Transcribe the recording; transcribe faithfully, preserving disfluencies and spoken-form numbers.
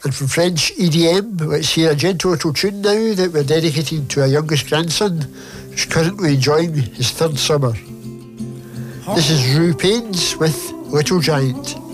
And from French E D M, let's hear a gentle little tune now that we're dedicating to our youngest grandson, who's currently enjoying his third summer. This is Rue Pains with Little Giant.